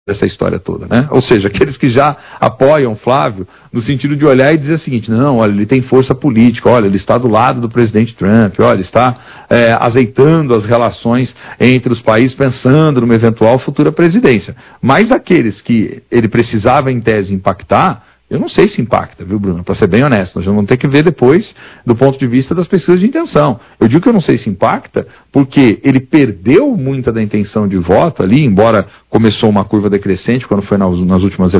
dessa história toda, né? Ou seja, aqueles que já apoiam Flávio no sentido de olhar e dizer o seguinte: não, olha, ele tem força política, olha, ele está do lado do presidente Trump, olha, está azeitando as relações entre os países, pensando numa eventual futura presidência. Mas aqueles que ele precisava, em tese, impactar, eu não sei se impacta, viu, Bruno? Para ser bem honesto, nós vamos ter que ver depois do ponto de vista das pesquisas de intenção. Eu digo que eu não sei se impacta porque ele perdeu muita da intenção de voto ali, embora começou uma curva decrescente quando foi nas últimas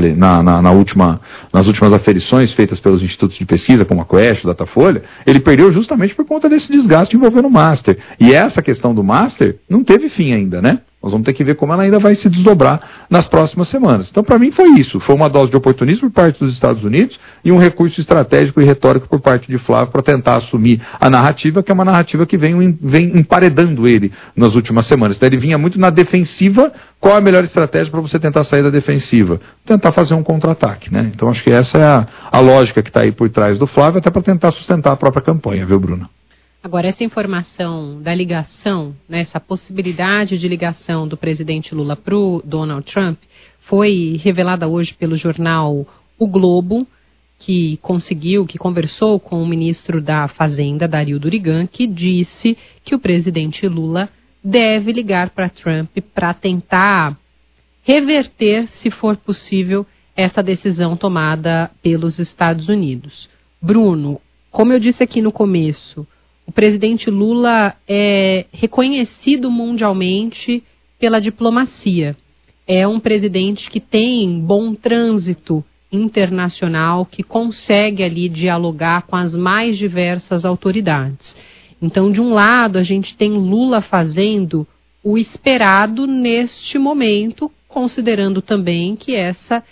aferições feitas pelos institutos de pesquisa, como a Quest, o Datafolha, ele perdeu justamente por conta desse desgaste envolvendo o Master. E essa questão do Master não teve fim ainda, né? Nós vamos ter que ver como ela ainda vai se desdobrar nas próximas semanas. Então, para mim, foi isso. Foi uma dose de oportunismo por parte dos Estados Unidos e um recurso estratégico e retórico por parte de Flávio para tentar assumir a narrativa, que é uma narrativa que vem emparedando ele nas últimas semanas. Então, ele vinha muito na defensiva. Qual é a melhor estratégia para você tentar sair da defensiva? Tentar fazer um contra-ataque, né? Então, acho que essa é a lógica que está aí por trás do Flávio, até para tentar sustentar a própria campanha, viu, Bruna? Agora, essa informação da ligação, né, essa possibilidade de ligação do presidente Lula para o Donald Trump foi revelada hoje pelo jornal O Globo, que conversou com o ministro da Fazenda, Dario Durigan, que disse que o presidente Lula deve ligar para Trump para tentar reverter, se for possível, essa decisão tomada pelos Estados Unidos. Bruno, como eu disse aqui no começo, o presidente Lula é reconhecido mundialmente pela diplomacia. É um presidente que tem bom trânsito internacional, que consegue ali dialogar com as mais diversas autoridades. Então, de um lado, a gente tem Lula fazendo o esperado neste momento, considerando também que essa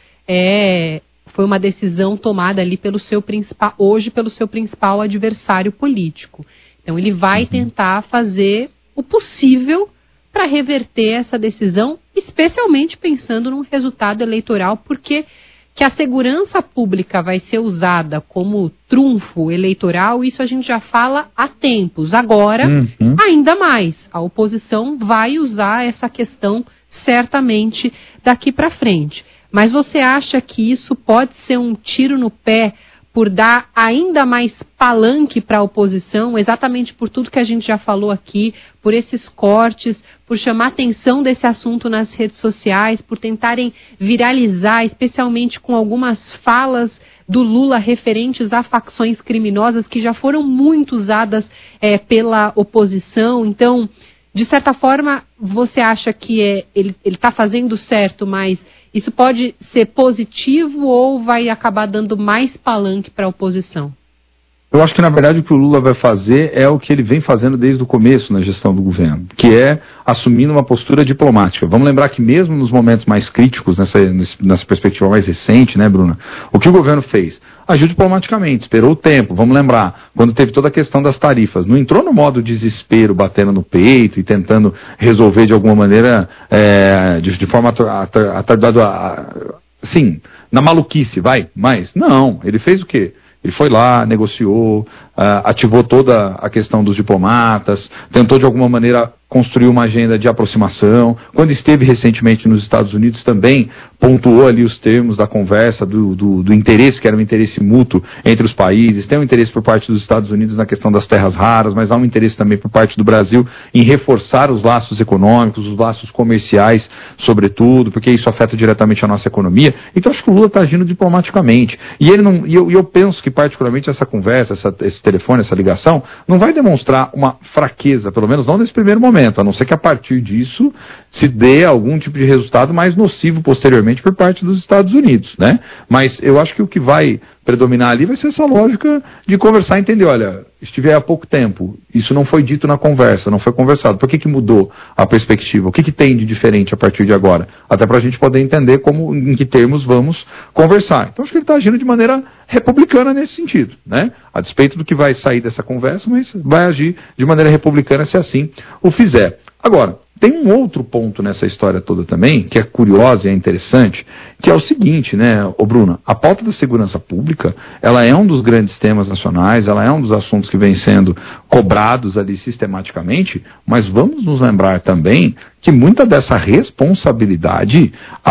foi uma decisão tomada ali pelo seu principal adversário político. Então, ele vai tentar fazer o possível para reverter essa decisão, especialmente pensando num resultado eleitoral, porque que a segurança pública vai ser usada como trunfo eleitoral, isso a gente já fala há tempos. Agora, ainda mais, a oposição vai usar essa questão certamente daqui para frente. Mas você acha que isso pode ser um tiro no pé por dar ainda mais palanque para a oposição, exatamente por tudo que a gente já falou aqui, por esses cortes, por chamar atenção desse assunto nas redes sociais, por tentarem viralizar, especialmente com algumas falas do Lula referentes a facções criminosas que já foram muito usadas pela oposição? Então, de certa forma, você acha que ele está fazendo certo, mas isso pode ser positivo ou vai acabar dando mais palanque para a oposição? Eu acho que, na verdade, o que o Lula vai fazer é o que ele vem fazendo desde o começo na gestão do governo, que é assumindo uma postura diplomática. Vamos lembrar que mesmo nos momentos mais críticos, nessa perspectiva mais recente, né, Bruna, o que o governo fez? Agiu diplomaticamente, esperou o tempo. Vamos lembrar, quando teve toda a questão das tarifas, não entrou no modo desespero, batendo no peito e tentando resolver de alguma maneira, de forma sim, na maluquice, mas não, ele fez o quê? Ele foi lá, negociou, ativou toda a questão dos diplomatas, tentou de alguma maneira construir uma agenda de aproximação. Quando esteve recentemente nos Estados Unidos também pontuou ali os termos da conversa, do interesse, que era um interesse mútuo entre os países. Tem um interesse por parte dos Estados Unidos na questão das terras raras, mas há um interesse também por parte do Brasil em reforçar os laços econômicos, os laços comerciais, sobretudo, porque isso afeta diretamente a nossa economia. Então acho que o Lula está agindo diplomaticamente. E eu penso que particularmente essa conversa, esse telefone, essa ligação, não vai demonstrar uma fraqueza, pelo menos não nesse primeiro momento, a não ser que a partir disso se dê algum tipo de resultado mais nocivo posteriormente por parte dos Estados Unidos, né? Mas eu acho que o que vai predominar ali vai ser essa lógica de conversar e entender, olha, estive há pouco tempo, isso não foi dito na conversa, não foi conversado, por que mudou a perspectiva? O que tem de diferente a partir de agora? Até para a gente poder entender em que termos vamos conversar. Então acho que ele está agindo de maneira republicana nesse sentido, né? A despeito do que vai sair dessa conversa, mas vai agir de maneira republicana se assim o fizer. Agora, tem um outro ponto nessa história toda também, que é curioso e é interessante, que é o seguinte, né, Bruna, a pauta da segurança pública, ela é um dos grandes temas nacionais, ela é um dos assuntos que vem sendo cobrados ali sistematicamente, mas vamos nos lembrar também que muita dessa responsabilidade